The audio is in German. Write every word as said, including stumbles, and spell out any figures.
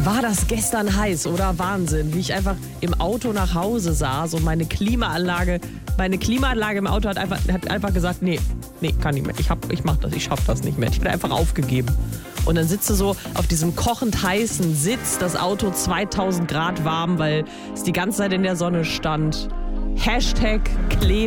War das gestern heiß, oder? Wahnsinn, wie ich einfach im Auto nach Hause saß und meine Klimaanlage, meine Klimaanlage im Auto hat einfach, hat einfach gesagt, nee, nee, kann nicht mehr. Ich, hab, ich mach das, ich schaff das nicht mehr. Ich bin einfach aufgegeben. Und dann sitzt du so auf diesem kochend heißen Sitz, das Auto zweitausend Grad warm, weil es die ganze Zeit in der Sonne stand. Hashtag Klebe.